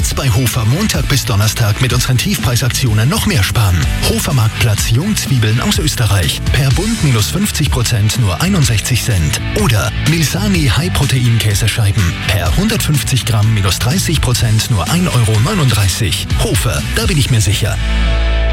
Jetzt bei Hofer Montag bis Donnerstag mit unseren Tiefpreisaktionen noch mehr sparen. Hofermarktplatz Jungzwiebeln aus Österreich. Per Bund minus 50% nur 61 Cent. Oder Milsani High-Protein-Käsescheiben. Per 150 Gramm minus 30% nur 1,39 Euro. Hofer, da bin ich mir sicher.